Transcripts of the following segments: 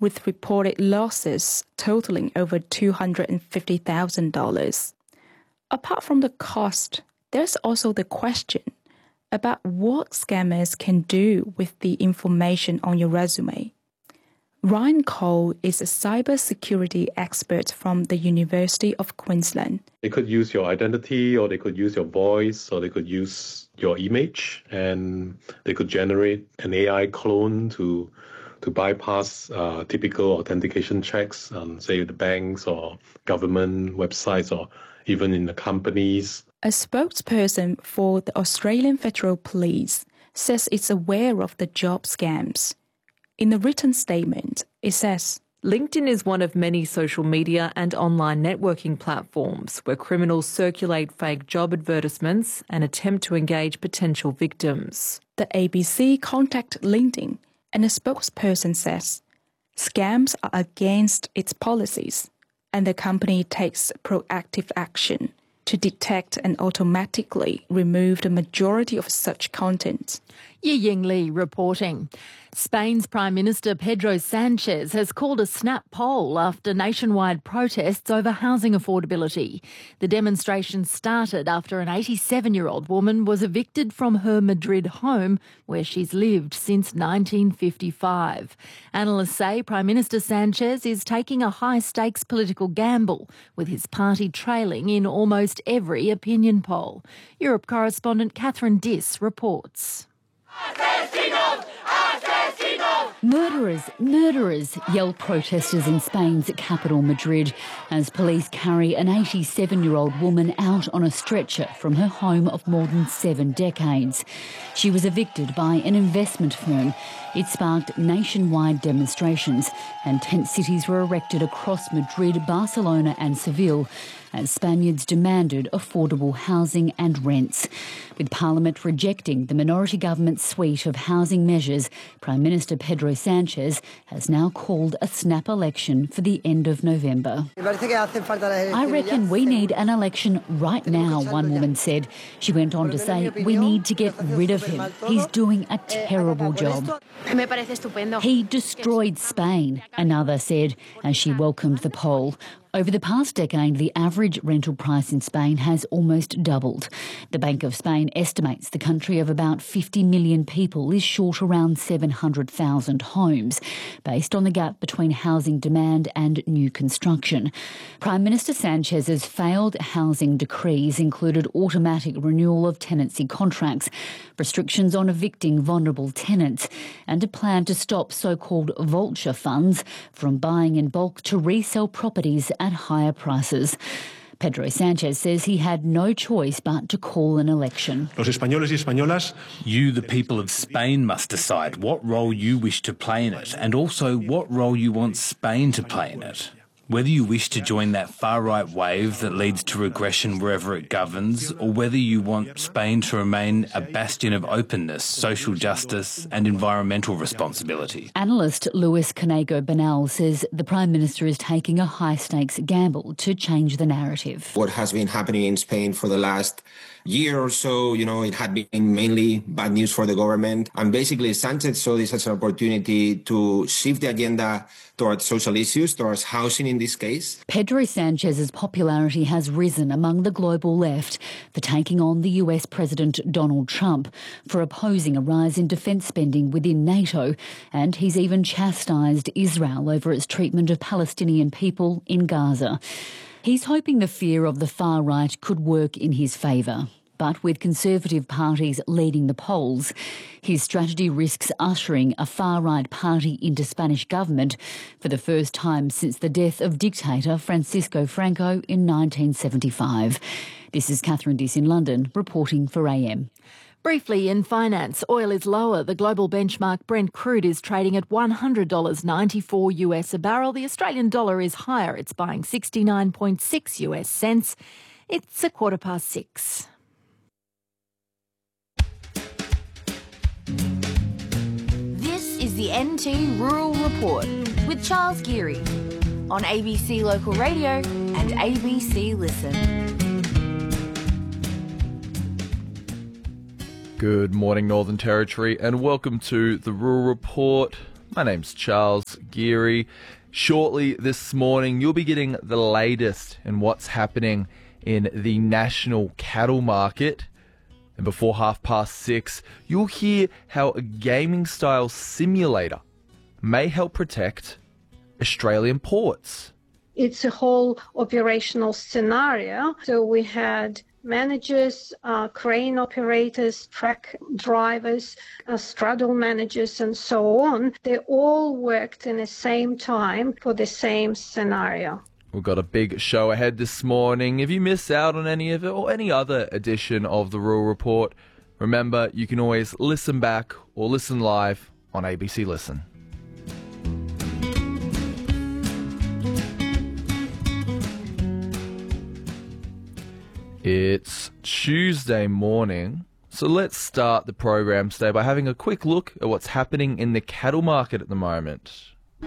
with reported losses totaling over $250,000. Apart from the cost, there's also the question about what scammers can do with the information on your resume. Ryan Cole is a cybersecurity expert from the University of Queensland. They could use your identity, or they could use your voice, or they could use your image, and they could generate an AI clone to bypass typical authentication checks on, say, the banks or government websites or even in the companies. A spokesperson for the Australian Federal Police says it's aware of the job scams. In a written statement, it says, LinkedIn is one of many social media and online networking platforms where criminals circulate fake job advertisements and attempt to engage potential victims. The ABC contacted LinkedIn, and a spokesperson says, scams are against its policies, and the company takes proactive action to detect and automatically remove the majority of such content. Yiying Li reporting. Spain's Prime Minister Pedro Sanchez has called a snap poll after nationwide protests over housing affordability. The demonstration started after an 87-year-old woman was evicted from her Madrid home, where she's lived since 1955. Analysts say Prime Minister Sanchez is taking a high-stakes political gamble, with his party trailing in almost every opinion poll. Europe correspondent Catherine Diss reports. Asesinos! Asesinos! Murderers, murderers, yell protesters in Spain's capital, Madrid, as police carry an 87-year-old woman out on a stretcher from her home of more than 7 decades. She was evicted by an investment firm. It sparked nationwide demonstrations, and tent cities were erected across Madrid, Barcelona and Seville as Spaniards demanded affordable housing and rents. With Parliament rejecting the minority government's suite of housing measures, Prime Minister Pedro Sanchez has now called a snap election for the end of November. I reckon we need an election right now, one woman said. She went on to say, we need to get rid of him. He's doing a terrible job. He destroyed Spain, another said, as she welcomed the poll. Over the past decade, the average rental price in Spain has almost doubled. The Bank of Spain estimates the country of about 50 million people is short around 700,000 homes, based on the gap between housing demand and new construction. Prime Minister Sanchez's failed housing decrees included automatic renewal of tenancy contracts, restrictions on evicting vulnerable tenants, and a plan to stop so-called vulture funds from buying in bulk to resell properties at higher prices. Pedro Sanchez says he had no choice but to call an election. You, the people of Spain, must decide what role you wish to play in it, and also what role you want Spain to play in it. Whether you wish to join that far-right wave that leads to regression wherever it governs, or whether you want Spain to remain a bastion of openness, social justice and environmental responsibility. Analyst Luis Canego Bernal says the Prime Minister is taking a high-stakes gamble to change the narrative. What has been happening in Spain for the last year or so, it had been mainly bad news for the government. And basically, Sanchez saw this as an opportunity to shift the agenda towards social issues, towards housing in this case. Pedro Sanchez's popularity has risen among the global left for taking on the US President Donald Trump, for opposing a rise in defence spending within NATO, and he's even chastised Israel over its treatment of Palestinian people in Gaza. He's hoping the fear of the far right could work in his favour. But with Conservative parties leading the polls, his strategy risks ushering a far-right party into Spanish government for the first time since the death of dictator Francisco Franco in 1975. This is Catherine Diss in London, reporting for AM. Briefly, in finance, oil is lower. The global benchmark Brent crude is trading at $100.94 US a barrel. The Australian dollar is higher. It's buying 69.6 US cents. It's 6:15. This is the NT Rural Report with Charles Geary on ABC Local Radio and ABC Listen. Good morning, Northern Territory, and welcome to the Rural Report. My name's Charles Geary. Shortly this morning, you'll be getting the latest in what's happening in the national cattle market. And before 6:30, you'll hear how a gaming-style simulator may help protect Australian ports. It's a whole operational scenario. So we had managers, crane operators, truck drivers, straddle managers, and so on. They all worked in the same time for the same scenario. We've got a big show ahead this morning. If you miss out on any of it or any other edition of the Rural Report, remember you can always listen back or listen live on ABC Listen. It's Tuesday morning, so let's start the program today by having a quick look at what's happening in the cattle market at the moment.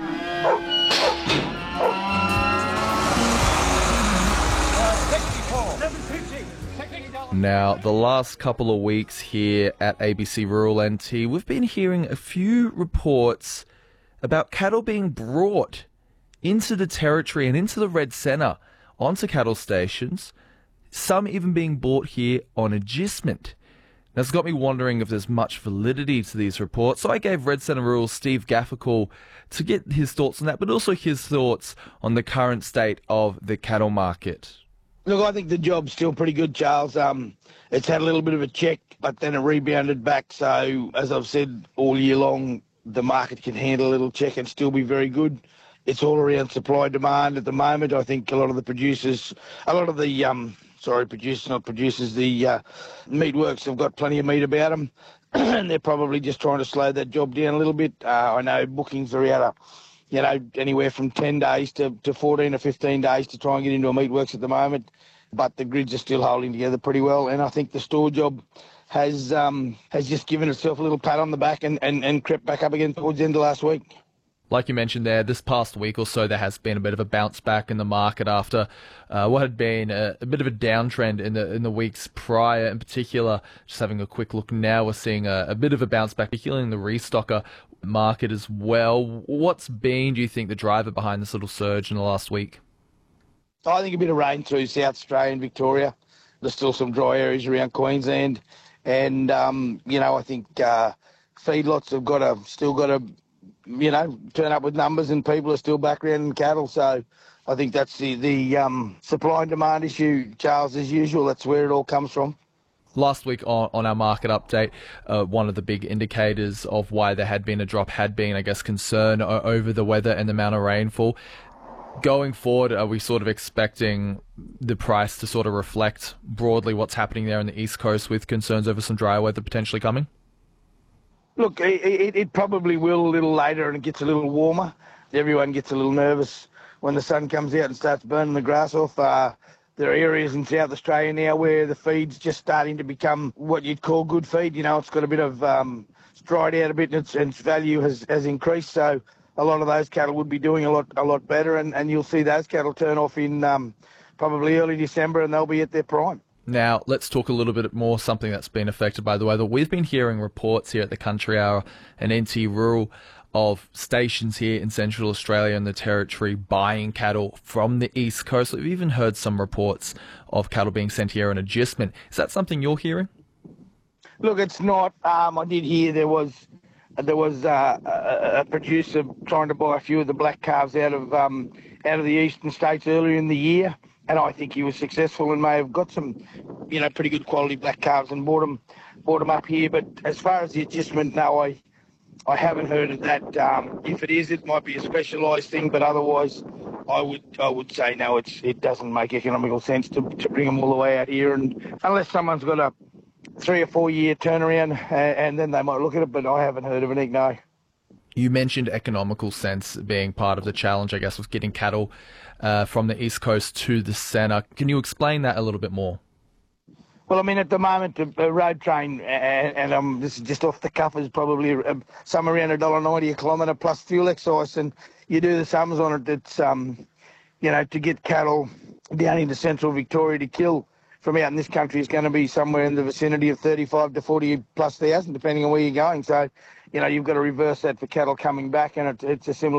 Now, the last couple of weeks here at ABC Rural NT, we've been hearing a few reports about cattle being brought into the territory and into the Red Centre onto cattle stations, some even being bought here on agistment. Now, it's got me wondering if there's much validity to these reports, so I gave Red Centre Rural's Steve Gaff a call to get his thoughts on that, but also his thoughts on the current state of the cattle market. Look, I think the job's still pretty good, Charles. It's had a little bit of a check, but then it rebounded back. So, as I've said all year long, the market can handle a little check and still be very good. It's all around supply and demand at the moment. I think a lot of the producers, the meatworks have got plenty of meat about them, and they're probably just trying to slow that job down a little bit. I know bookings are out anywhere from 10 days to 14 or 15 days to try and get into a meatworks at the moment, but the grids are still holding together pretty well, and I think the store job has just given itself a little pat on the back and crept back up again towards the end of last week. Like you mentioned there, this past week or so, there has been a bit of a bounce back in the market after what had been a bit of a downtrend in the weeks prior. In particular, just having a quick look now, we're seeing a bit of a bounce back, particularly in the restocker market as well. What's been, do you think, the driver behind this little surge in the last week? I think a bit of rain through South Australia and Victoria. There's still some dry areas around Queensland, and I think feedlots have still got to turn up with numbers, and people are still back around in cattle. So I think that's the supply and demand issue, Charles, as usual. That's where it all comes from. Last week on our market update, one of the big indicators of why there had been a drop had been, I guess, concern over the weather and the amount of rainfall. Going forward, are we sort of expecting the price to sort of reflect broadly what's happening there on the East Coast with concerns over some dry weather potentially coming? Look, it probably will a little later, and it gets a little warmer. Everyone gets a little nervous when the sun comes out and starts burning the grass off. There are areas in South Australia now where the feed's just starting to become what you'd call good feed. It's got a bit of it's dried out a bit, and its value has increased. So a lot of those cattle would be doing a lot better, and you'll see those cattle turn off in probably early December, and they'll be at their prime. Now, let's talk a little bit more something that's been affected by the weather. We've been hearing reports here at the Country Hour and NT Rural of stations here in Central Australia and the Territory buying cattle from the East Coast. We've even heard some reports of cattle being sent here on agistment. Is that something you're hearing? Look, it's not. I did hear there was a producer trying to buy a few of the black calves out of the eastern states earlier in the year, and I think he was successful and may have got some, pretty good quality black calves and bought them up here. But as far as the adjustment, no, I haven't heard of that. If it is, it might be a specialised thing, but otherwise, I would say no. It doesn't make economical sense to bring them all the way out here, and unless someone's got a 3 or 4 year turnaround, and then they might look at it. But I haven't heard of it, no. You mentioned economical sense being part of the challenge, I guess, with getting cattle from the East Coast to the centre. Can you explain that a little bit more? Well, I mean, at the moment, a road train, and this is just off the cuff, is probably somewhere around $1.90 a kilometre plus fuel excise, and you do the sums on it. It's to get cattle down into central Victoria to kill from out in this country is going to be somewhere in the vicinity of 35 to 40 plus thousand, depending on where you're going. So, you've got to reverse that for cattle coming back, and it's a similar